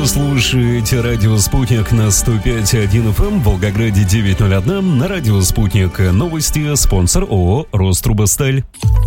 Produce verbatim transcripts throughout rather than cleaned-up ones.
Вы слушаете радио «Спутник» на сто пять и один эф эм, в Волгограде девять ноль один, на радио «Спутник» новости, спонсор ООО «Рострубосталь».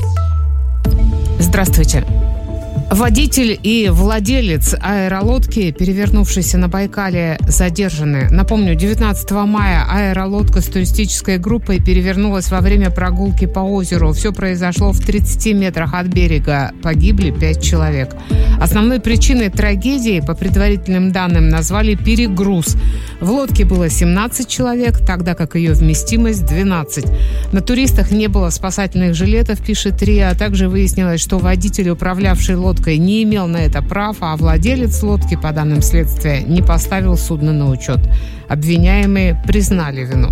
Здравствуйте. Водитель и владелец аэролодки, перевернувшейся на Байкале, задержаны. Напомню, девятнадцатого мая аэролодка с туристической группой перевернулась во время прогулки по озеру. Все произошло в тридцати метрах от берега. Погибли пять человек. Основной причиной трагедии, по предварительным данным, назвали перегруз. В лодке было семнадцать человек, тогда как ее вместимость двенадцать. На туристах не было спасательных жилетов, пишет РИА. Также выяснилось, что водитель, управлявший лодкой, не имел на это прав, а владелец лодки, по данным следствия, не поставил судно на учет. Обвиняемые признали вину.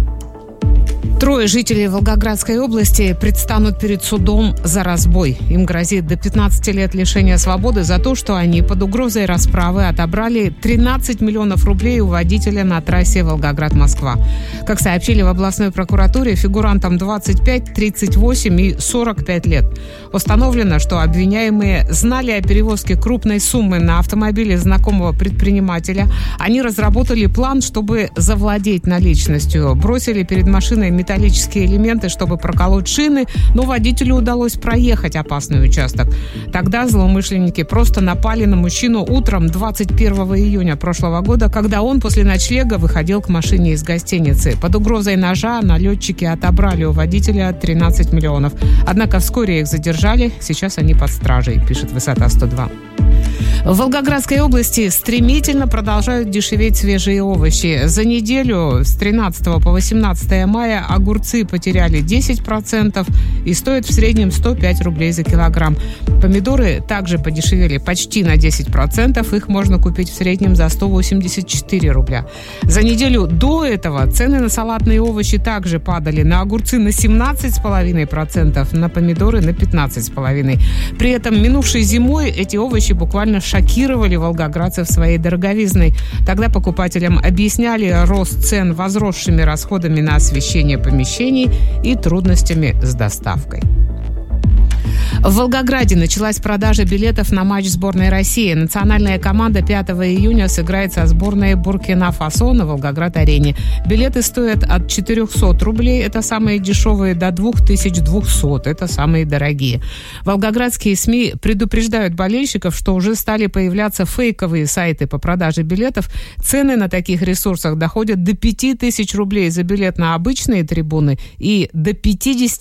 Трое жителей Волгоградской области предстанут перед судом за разбой. Им грозит до пятнадцати лет лишения свободы за то, что они под угрозой расправы отобрали тринадцать миллионов рублей у водителя на трассе Волгоград-Москва. Как сообщили в областной прокуратуре, фигурантам двадцать пять, тридцать восемь и сорок пять лет. Установлено, что обвиняемые знали о перевозке крупной суммы на автомобиле знакомого предпринимателя. Они разработали план, чтобы завладеть наличностью. Бросили перед машиной металлические элементы, чтобы проколоть шины, но водителю удалось проехать опасный участок. Тогда злоумышленники просто напали на мужчину утром двадцать первого июня прошлого года, когда он после ночлега выходил к машине из гостиницы. Под угрозой ножа налетчики отобрали у водителя тринадцать миллионов. Однако вскоре их задержали, сейчас они под стражей, пишет Высота сто два. В Волгоградской области стремительно продолжают дешеветь свежие овощи. За неделю с тринадцатого по восемнадцатое мая огурцы потеряли десять процентов и стоят в среднем сто пять рублей за килограмм. Помидоры также подешевели почти на десять процентов. Их можно купить в среднем за сто восемьдесят четыре рубля. За неделю до этого цены на салатные овощи также падали. На огурцы на семнадцать целых пять десятых процента, на помидоры на пятнадцать целых пять десятых процента. При этом минувшей зимой эти овощи буквально шокировали волгоградцев своей дороговизной. Тогда покупателям объясняли рост цен возросшими расходами на освещение помещений и трудностями с доставкой. В Волгограде началась продажа билетов на матч сборной России. Национальная команда пятого июня сыграет со сборной Буркина-Фасо на Волгоград-арене. Билеты стоят от четырехсот рублей, это самые дешевые, до две тысячи двести, это самые дорогие. Волгоградские СМИ предупреждают болельщиков, что уже стали появляться фейковые сайты по продаже билетов. Цены на таких ресурсах доходят до пяти тысяч рублей за билет на обычные трибуны и до пятьдесят